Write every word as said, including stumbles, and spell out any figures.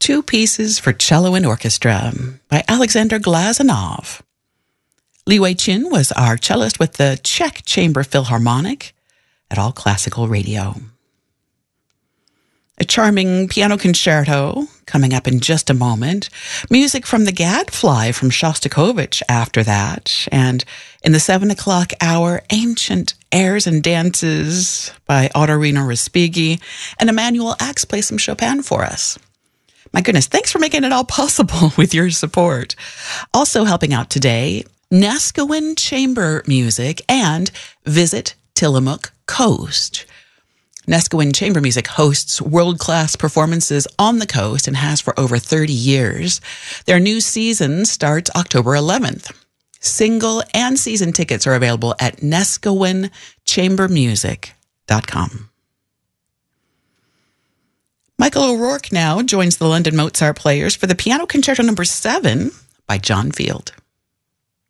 Two Pieces for Cello and Orchestra by Alexander Glazunov. Li Wei-chin was our cellist with the Czech Chamber Philharmonic at All Classical Radio. A charming piano concerto coming up in just a moment. Music from the Gadfly from Shostakovich after that. And in the seven o'clock hour, Ancient Airs and Dances by Ottorino Respighi. And Emmanuel Axe plays some Chopin for us. My goodness, thanks for making it all possible with your support. Also helping out today, Neskowin Chamber Music and Visit Tillamook Coast. Neskowin Chamber Music hosts world-class performances on the coast and has for over thirty years. Their new season starts October eleventh. Single and season tickets are available at neskowin chamber music dot com. Michael O'Rourke now joins the London Mozart Players for the Piano Concerto number seven by John Field.